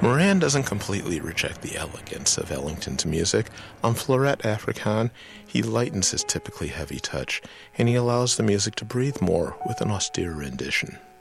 Moran doesn't completely reject the elegance of Ellington's music. On Fleuret Africaine, he lightens his typically heavy touch, and he allows the music to breathe more with an austere rendition.